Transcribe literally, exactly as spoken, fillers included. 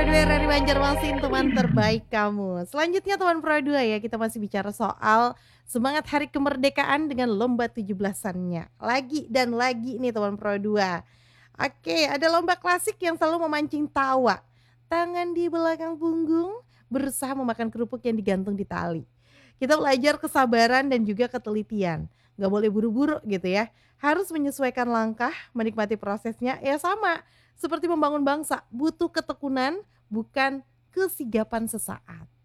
Febri dari Banjarmasin, teman terbaik kamu. Selanjutnya teman Pro dua ya, kita masih bicara soal semangat hari kemerdekaan dengan lomba tujuh belasannya. Lagi dan lagi nih teman Pro dua. Oke, ada lomba klasik yang selalu memancing tawa. Tangan di belakang punggung, berusaha memakan kerupuk yang digantung di tali. Kita belajar kesabaran dan juga ketelitian. Nggak boleh buru-buru gitu ya. Harus menyesuaikan langkah, menikmati prosesnya, ya sama. Seperti membangun bangsa, butuh ketekunan, bukan kesigapan sesaat.